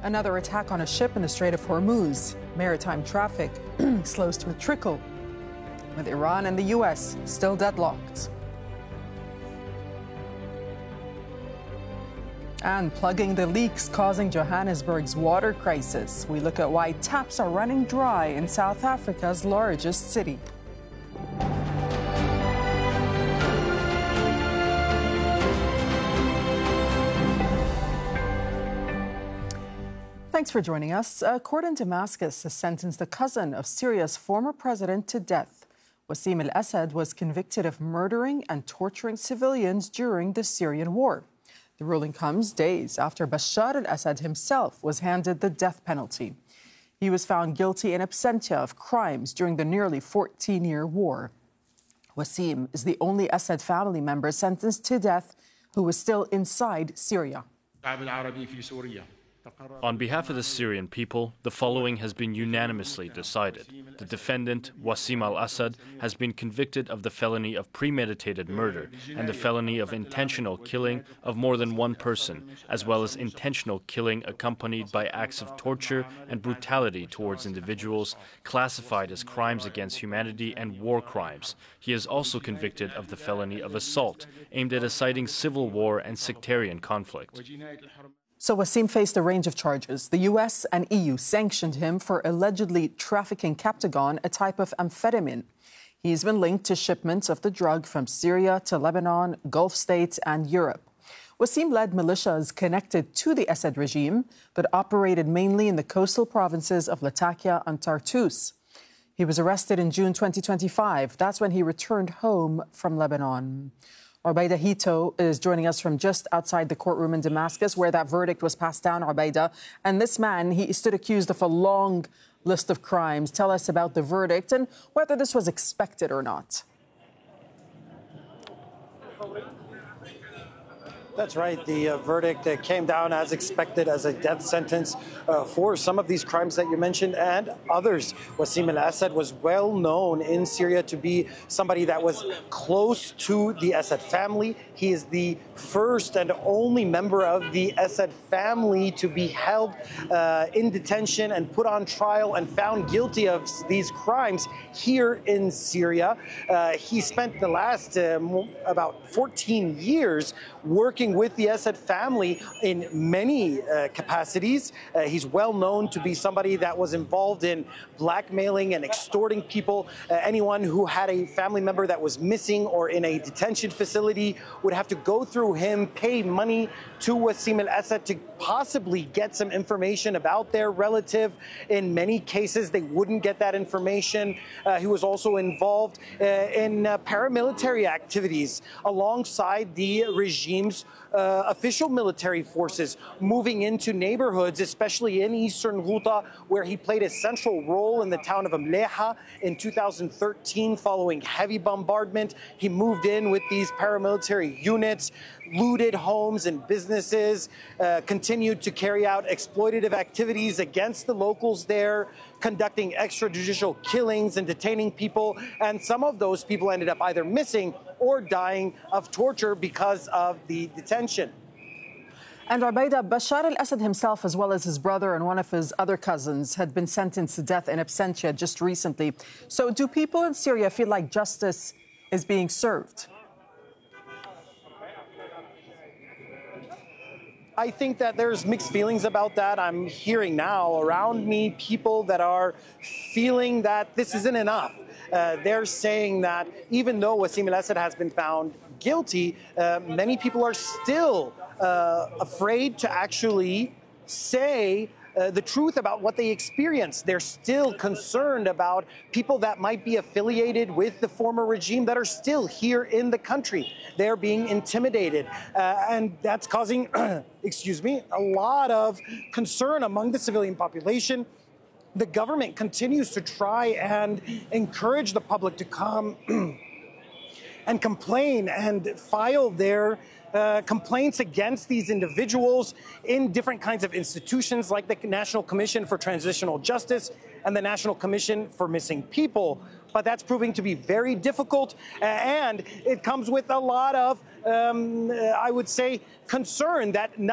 Another attack on a ship in the Strait of Hormuz. Maritime traffic slows to a trickle, with Iran and the U.S. still deadlocked. And plugging the leaks causing Johannesburg's water crisis. We look at why taps are running dry in South Africa's largest city. Thanks for joining us. A court in Damascus has sentenced the cousin of Syria's former president to death. Wassim al-Assad was convicted of murdering and torturing civilians during the Syrian war. The ruling comes days after Bashar al-Assad himself was handed the death penalty. He was found guilty in absentia of crimes during the nearly 14-year war. Wassim is the only Assad family member sentenced to death who was still inside Syria. On behalf of the Syrian people, the following has been unanimously decided. The defendant, Wassim al-Assad, has been convicted of the felony of premeditated murder and the felony of intentional killing of more than one person, as well as intentional killing accompanied by acts of torture and brutality towards individuals classified as crimes against humanity and war crimes. He is also convicted of the felony of assault aimed at inciting civil war and sectarian conflict. So Wassim faced a range of charges. The U.S. and EU sanctioned him for allegedly trafficking Captagon, a type of amphetamine. He's been linked to shipments of the drug from Syria to Lebanon, Gulf states and Europe. Wassim led militias connected to the Assad regime, but operated mainly in the coastal provinces of Latakia and Tartus. He was arrested in June 2025. That's when he returned home from Lebanon. Ubaida Hito is joining us from just outside the courtroom in Damascus, where that verdict was passed down, Ubaida. And this man, he stood accused of a long list of crimes. Tell us about the verdict and whether this was expected or not. That's right. The verdict came down as expected as a death sentence for some of these crimes that you mentioned and others. Wassim al-Assad was well known in Syria to be somebody that was close to the Assad family. He is the first and only member of the Assad family to be held in detention and put on trial and found guilty of these crimes here in Syria. He spent the last about 14 years working with the Assad family in many capacities. He's well known to be somebody that was involved in blackmailing and extorting people. Anyone who had a family member that was missing or in a detention facility would have to go through him, pay money to Wassim al-Assad to possibly get some information about their relative. In many cases, they wouldn't get that information. He was also involved in paramilitary activities alongside the regime's official military forces, moving into neighborhoods, especially in eastern Ghouta, where he played a central role in the town of Mleha in 2013 following heavy bombardment. He moved in with these paramilitary units, looted homes and businesses, continued to carry out exploitative activities against the locals there, conducting extrajudicial killings and detaining people. And some of those people ended up either missing or dying of torture because of the detention. And Ubaida, Bashar al-Assad himself, as well as his brother and one of his other cousins, had been sentenced to death in absentia just recently. So do people in Syria feel like justice is being served? I think that there's mixed feelings about that. I'm hearing now around me people that are feeling that this isn't enough. They're saying that even though Wassim al-Assad has been found guilty, many people are still afraid to actually say the truth about what they experienced. They're still concerned about people that might be affiliated with the former regime that are still here in the country. They're being intimidated. And that's causing, excuse me, a lot of concern among the civilian population. The government continues to try and encourage the public to come and complain and file their complaints against these individuals in different kinds of institutions like the National Commission for Transitional Justice and the National Commission for Missing People. But that's proving to be very difficult, and it comes with a lot of, I would say, concern that